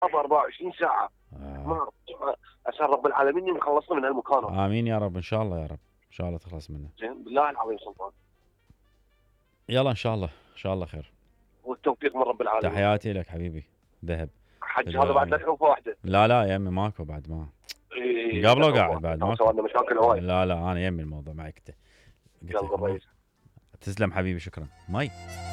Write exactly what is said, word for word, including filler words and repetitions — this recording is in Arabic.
أربعة وعشرين ساعة. آه. ما عشان رب العالمين يخلصنا من هالمكان. امين يا رب، ان شاء الله يا رب، ان شاء الله تخلص منه. زين بالله العظيم سلطان. يلا ان شاء الله، ان شاء الله خير. والتوفيق من رب العالمين. تحياتي لك حبيبي ذهب. حج هذا بعد لا تحوفه واحدة. لا لا يا يمي ماكو بعد، ما إيه قبله قاعد بعد ماكو. سوالنا مشاكل هواي. لا لا انا يمي الموضوع معك. يلا الرئيس. تسلم حبيبي، شكرا. ماي